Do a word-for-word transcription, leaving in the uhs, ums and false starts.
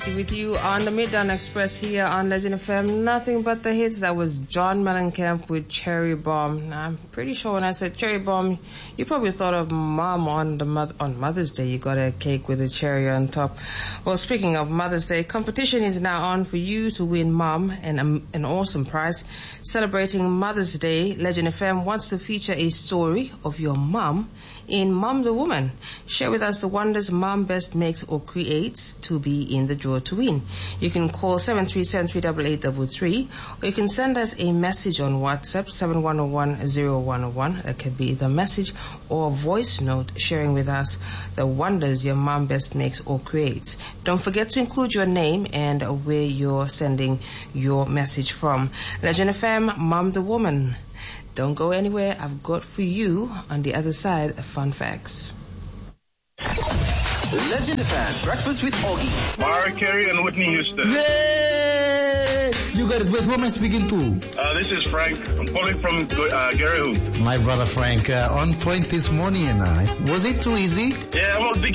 With you on the Midtown Express here on Legend F M. Nothing but the hits. That was John Mellencamp with Cherry Bomb. Now, I'm pretty sure when I said Cherry Bomb, you probably thought of Mom on the mo- on Mother's Day. You got a cake with a cherry on top. Well, speaking of Mother's Day, competition is now on for you to win Mom and um, an awesome prize. Celebrating Mother's Day, Legend F M wants to feature a story of your mom in Mom the Woman. Share with us the wonders Mom best makes or creates to be in the draw to win. You can call seven three seven three eight eight three three, or you can send us a message on WhatsApp seven one zero one zero one zero one. That could be either message or a voice note sharing with us the wonders your mom best makes or creates. Don't forget to include your name and where you're sending your message from. Legend F M, Mom the Woman. Don't go anywhere. I've got for you on the other side fun facts. Legend F M, Breakfast with Augie. Mariah Carey and Whitney Houston. Yay! You got it. Wait, who am I speaking to? Uh, this is Frank. I'm calling from uh, Gary Who. My brother Frank, uh, on point this morning and I. Was it too easy? Yeah, I'm a big